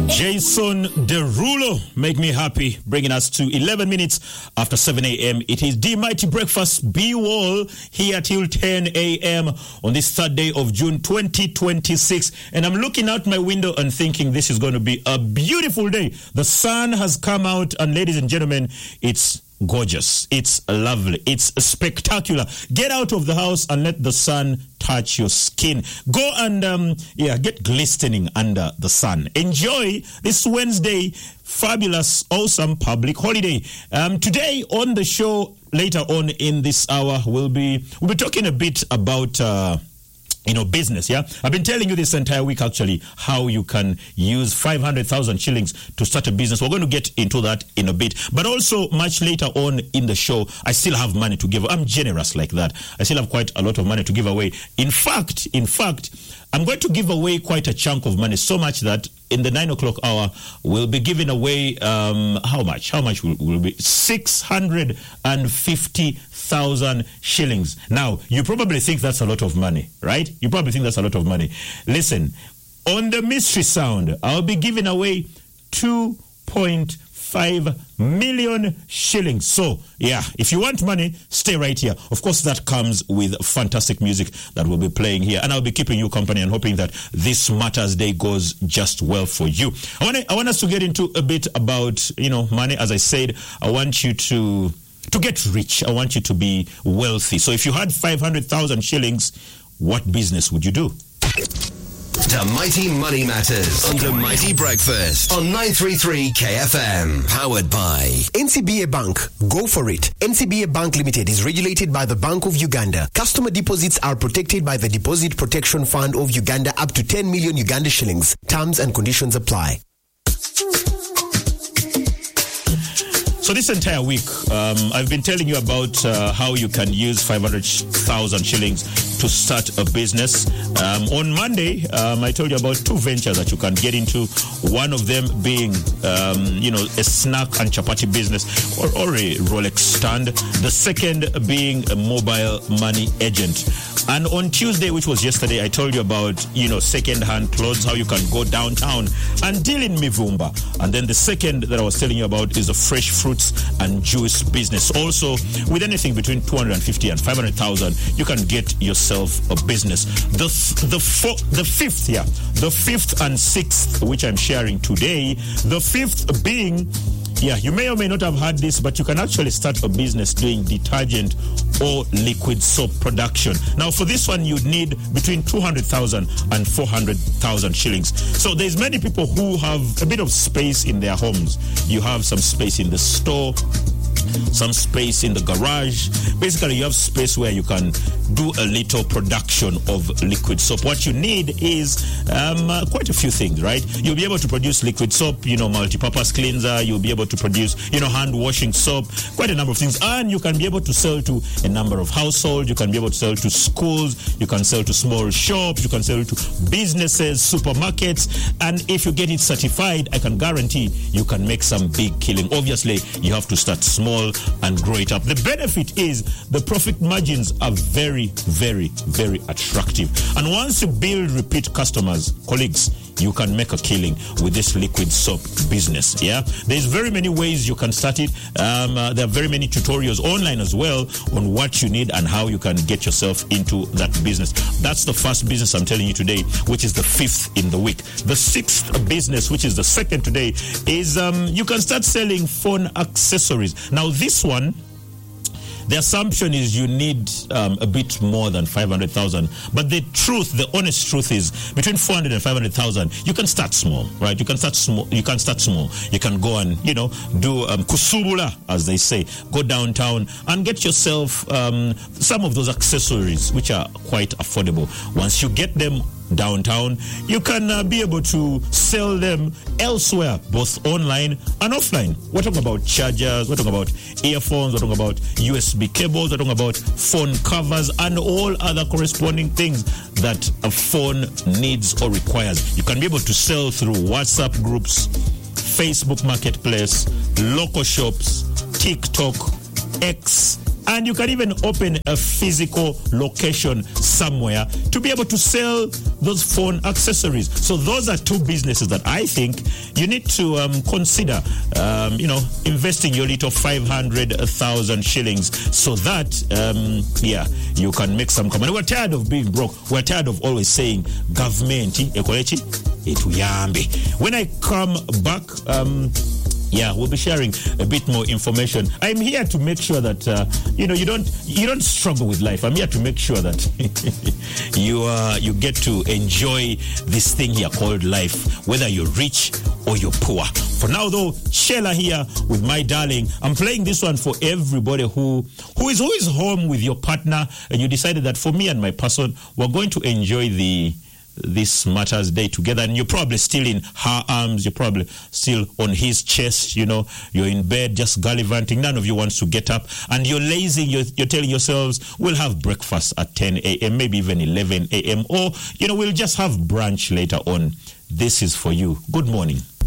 Jason Derulo, make me happy, bringing us to 11 minutes after 7 a.m. It is the Mighty Breakfast B-Wall here till 10 a.m. on this 3rd day of June 2026. And I'm looking out my window and thinking this is going to be a beautiful day. The sun has come out, and ladies and gentlemen, it's gorgeous. It's lovely. It's spectacular. Get out of the house and let the sun touch your skin. Go and get glistening under the sun. Enjoy this Wednesday fabulous, awesome public holiday. Today on the show, later on in this hour, we'll be talking a bit about business, yeah? I've been telling you this entire week, actually, how you can use 500,000 shillings to start a business. We're going to get into that in a bit. But also, much later on in the show, I still have money to give. I'm generous like that. I still have quite a lot of money to give away. In fact, I'm going to give away quite a chunk of money, so much that in the 9 o'clock hour, we'll be giving away, how much? How much will be? 650,000 shillings. Now, you probably think that's a lot of money, right? You probably think that's a lot of money. Listen, on the mystery sound, I'll be giving away 2.5 million shillings. So, yeah, if you want money, stay right here. Of course, that comes with fantastic music that we'll be playing here. And I'll be keeping you company and hoping that this Matters Day goes just well for you. I want us to get into a bit about, money. As I said, I want you to get rich. I want you to be wealthy. So if you had 500,000 shillings, what business would you do? The Mighty Money Matters on the Mighty Breakfast on 933 KFM. Powered by NCBA Bank. Go for it. NCBA Bank Limited is regulated by the Bank of Uganda. Customer deposits are protected by the Deposit Protection Fund of Uganda up to 10 million Uganda shillings. Terms and conditions apply. So this entire week, I've been telling you about how you can use 500,000 shillings to start a business. On Monday, I told you about two ventures that you can get into. One of them being, a snack and chapati business or a Rolex stand. The second being a mobile money agent. And on Tuesday, which was yesterday, I told you about, second-hand clothes, how you can go downtown and deal in Mivumba. And then the second that I was telling you about is the fresh fruits and juice business. Also, with anything between 250 and 500,000, you can get yourself a business. The fifth and sixth, which I'm sharing today, the fifth being, you may or may not have heard this, but you can actually start a business doing detergent or liquid soap production. Now, for this one, you'd need between 200,000 and 400,000 shillings. So there's many people who have a bit of space in their homes. You have some space in the store, some space in the garage. Basically, you have space where you can do a little production of liquid soap. What you need is quite a few things, right? You'll be able to produce liquid soap, multi-purpose cleanser. You'll be able to produce, hand washing soap, quite a number of things. And you can be able to sell to a number of households. You can be able to sell to schools. You can sell to small shops. You can sell to businesses, supermarkets. And if you get it certified, I can guarantee you can make some big killing. Obviously, you have to start small and grow it up. The benefit is the profit margins are very, very, very attractive. And once you build repeat customers, colleagues, you can make a killing with this liquid soap business. Yeah, there's very many ways you can start it. There are very many tutorials online as well on what you need and how you can get yourself into that business. That's the first business I'm telling you today, which is the fifth in the week. The sixth business, which is the second today, is you can start selling phone accessories. Now, this one, the assumption is you need a bit more than 500,000. But the honest truth is between 400 and 500,000, you can start small, right? You can start small. You can go and, do kusubula, as they say. Go downtown and get yourself some of those accessories, which are quite affordable. Once you get them downtown, you can be able to sell them elsewhere, both online and offline. We're talking about chargers, we're talking about earphones, we're talking about USB cables, we're talking about phone covers and all other corresponding things that a phone needs or requires. You can be able to sell through WhatsApp groups, Facebook Marketplace, local shops, TikTok, X, And you can even open a physical location somewhere to be able to sell those phone accessories. So those are two businesses that I think you need to consider, investing your little 500,000 shillings so that, you can make some money. We're tired of being broke. We're tired of always saying, government, when I come back, we'll be sharing a bit more information. I'm here to make sure that you don't struggle with life. I'm here to make sure that you get to enjoy this thing here called life, whether you're rich or you're poor. For now, though, Sheila here with My Darling. I'm playing this one for everybody who is home with your partner, and you decided that for me and my person, we're going to enjoy this Mother's Day together, and you're probably still in her arms, you're probably still on his chest, you're in bed just gallivanting, none of you wants to get up, and you're lazy, you're telling yourselves, we'll have breakfast at 10 a.m., maybe even 11 a.m., or, we'll just have brunch later on. This is for you. Good morning.